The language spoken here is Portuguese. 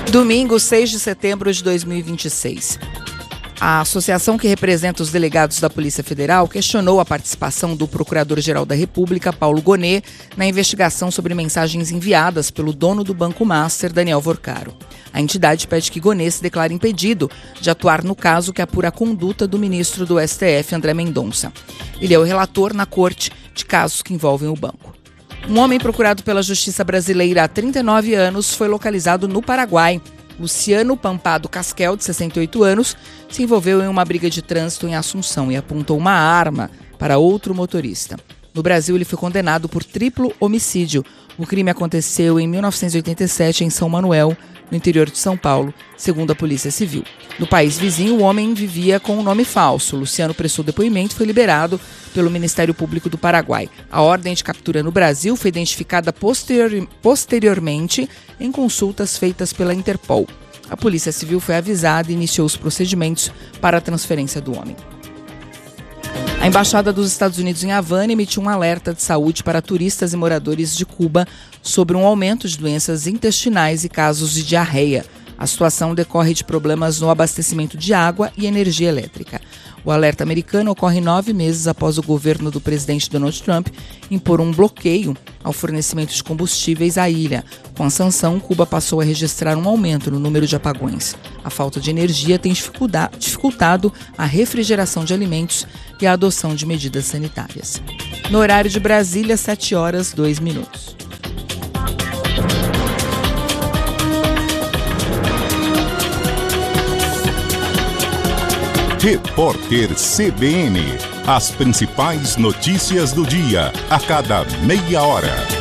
Domingo, 6 de setembro de 2026. A associação que representa os delegados da Polícia Federal questionou a participação do Procurador-Geral da República, Paulo Gonet, na investigação sobre mensagens enviadas pelo dono do Banco Master, Daniel Vorcaro. A entidade pede que Gonet se declare impedido de atuar no caso que apura a conduta do ministro do STF, André Mendonça. Ele é o relator na corte de casos que envolvem o banco. Um homem procurado pela Justiça Brasileira há 39 anos foi localizado no Paraguai. Luciano Pampado Casquel, de 68 anos, se envolveu em uma briga de trânsito em Assunção e apontou uma arma para outro motorista. No Brasil, ele foi condenado por triplo homicídio. O crime aconteceu em 1987 em São Manuel, no interior de São Paulo, segundo a Polícia Civil. No país vizinho, o homem vivia com um nome falso. Luciano prestou depoimento e foi liberado pelo Ministério Público do Paraguai. A ordem de captura no Brasil foi identificada posteriormente em consultas feitas pela Interpol. A Polícia Civil foi avisada e iniciou os procedimentos para a transferência do homem. A Embaixada dos Estados Unidos em Havana emitiu um alerta de saúde para turistas e moradores de Cuba sobre um aumento de doenças intestinais e casos de diarreia. A situação decorre de problemas no abastecimento de água e energia elétrica. O alerta americano ocorre 9 meses após o governo do presidente Donald Trump impor um bloqueio ao fornecimento de combustíveis à ilha. Com a sanção, Cuba passou a registrar um aumento no número de apagões. A falta de energia tem dificultado a refrigeração de alimentos e a adoção de medidas sanitárias. No horário de Brasília, 7 horas 2 minutos. Repórter CBN. As principais notícias do dia, a cada meia hora.